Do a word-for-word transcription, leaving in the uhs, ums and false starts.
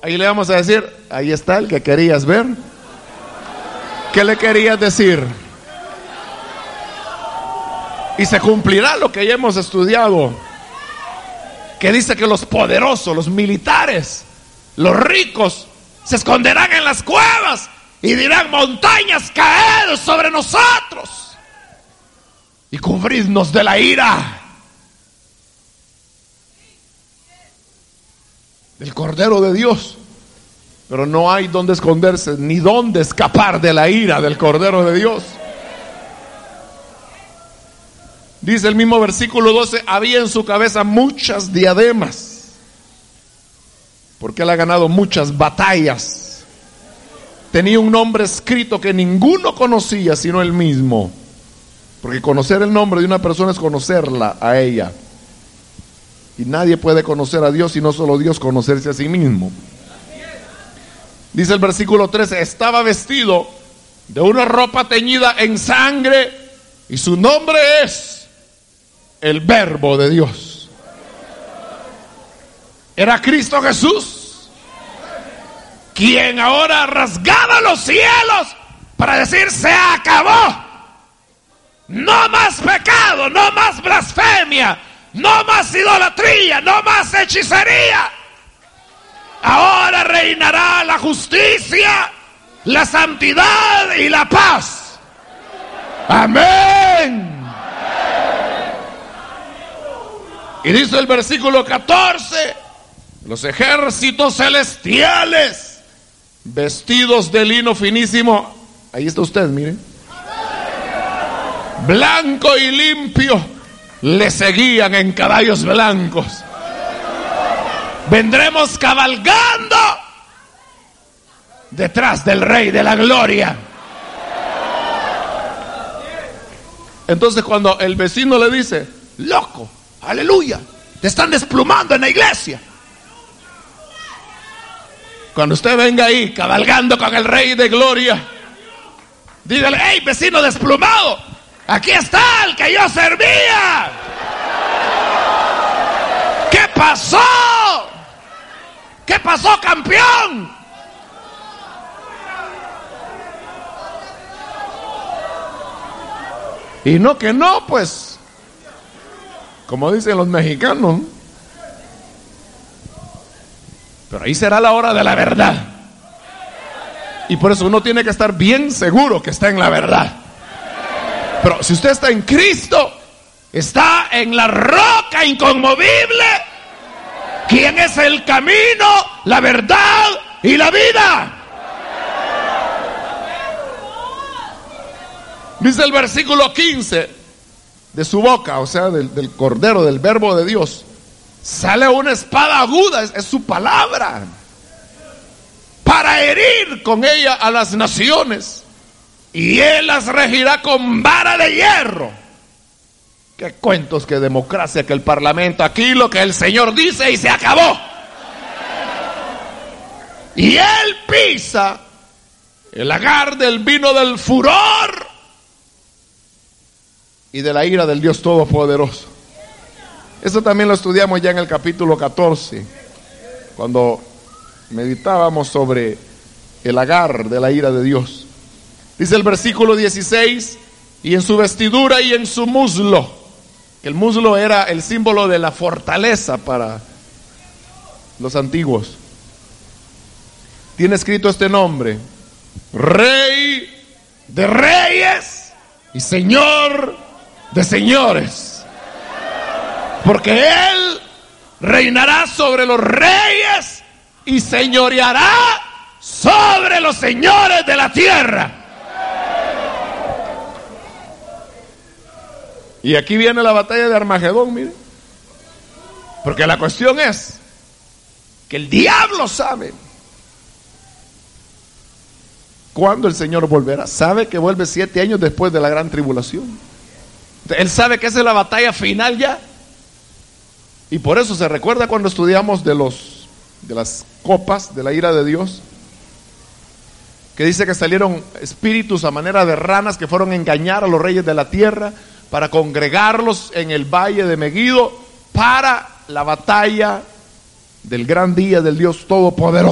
Ahí le vamos a decir, ahí está el que querías ver. ¿Qué le querías decir? Y se cumplirá lo que ya hemos estudiado, que dice que los poderosos, los militares, los ricos, se esconderán en las cuevas y dirán: montañas, caed sobre nosotros y cubridnos de la ira del Cordero de Dios. Pero no hay dónde esconderse ni dónde escapar de la ira del Cordero de Dios. Dice el mismo versículo doce: había en su cabeza muchas diademas, porque él ha ganado muchas batallas. Tenía un nombre escrito que ninguno conocía sino él mismo, porque conocer el nombre de una persona es conocerla a ella. Y nadie puede conocer a Dios sino solo Dios conocerse a sí mismo. Dice el versículo trece: estaba vestido de una ropa teñida en sangre, y su nombre es el Verbo de Dios. Era Cristo Jesús, quien ahora rasgaba los cielos para decir: se acabó. No más pecado, no más blasfemia, no más idolatría, no más hechicería. Ahora reinará la justicia, la santidad y la paz. Amén. Y dice el versículo catorce: los ejércitos celestiales, vestidos de lino finísimo, ahí está usted, mire, blanco y limpio, le seguían en caballos blancos. Vendremos cabalgando detrás del Rey de la Gloria. Entonces, cuando el vecino le dice: loco, aleluya, te están desplumando en la iglesia, cuando usted venga ahí cabalgando con el Rey de Gloria, dígale: hey, vecino desplumado, aquí está el que yo servía. ¿Qué pasó? ¿Qué pasó, campeón? Y no que no, pues, como dicen los mexicanos. Pero ahí será la hora de la verdad. Y por eso uno tiene que estar bien seguro que está en la verdad. Pero si usted está en Cristo, está en la roca inconmovible, quien es el camino, la verdad y la vida. Dice el versículo quince: de su boca, o sea, del, del Cordero, del Verbo de Dios, sale una espada aguda, es, es su palabra, para herir con ella a las naciones, y él las regirá con vara de hierro. Qué cuentos, qué democracia, que el parlamento, aquí lo que el Señor dice y se acabó. Y él pisa el lagar del vino del furor y de la ira del Dios Todopoderoso. Eso también lo estudiamos ya en el capítulo catorce, cuando meditábamos sobre el lagar de la ira de Dios. Dice el versículo dieciséis: y en su vestidura y en su muslo. El muslo era el símbolo de la fortaleza para los antiguos. Tiene escrito este nombre: Rey de Reyes y Señor de Señores. Porque él reinará sobre los reyes y señoreará sobre los señores de la tierra. Y aquí viene la batalla de Armagedón, mire. Porque la cuestión es que el diablo sabe cuándo el Señor volverá. Sabe que vuelve siete años después de la gran tribulación. Él sabe que esa es la batalla final ya. Y por eso se recuerda cuando estudiamos de los de las copas de la ira de Dios, que dice que salieron espíritus a manera de ranas que fueron a engañar a los reyes de la tierra para congregarlos en el valle de Megido para la batalla del gran día del Dios Todopoderoso.